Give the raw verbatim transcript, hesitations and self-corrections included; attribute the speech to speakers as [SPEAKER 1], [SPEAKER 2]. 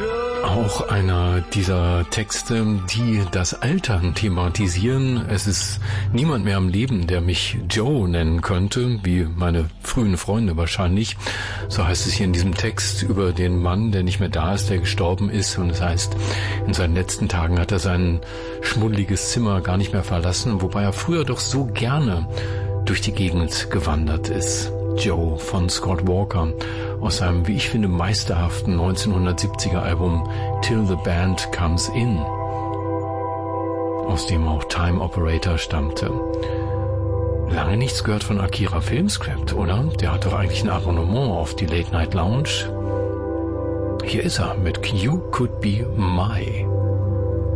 [SPEAKER 1] Auch einer dieser Texte, die das Altern thematisieren. Es ist niemand mehr am Leben, der mich Joe nennen könnte, wie meine frühen Freunde wahrscheinlich. So heißt es hier in diesem Text über den Mann, der nicht mehr da ist, der gestorben ist. Und es heißt, in seinen letzten Tagen hat er sein schmuddeliges Zimmer gar nicht mehr verlassen, wobei er früher doch so gerne durch die Gegend gewandert ist. Joe von Scott Walker aus seinem, wie ich finde, meisterhaften neunzehnhundertsiebziger Album Till the Band Comes In, aus dem auch Time Operator stammte. Lange nichts gehört von Akira Filmscript, oder? Der hat doch eigentlich ein Abonnement auf die Late Night Lounge. Hier ist er mit You Could Be My.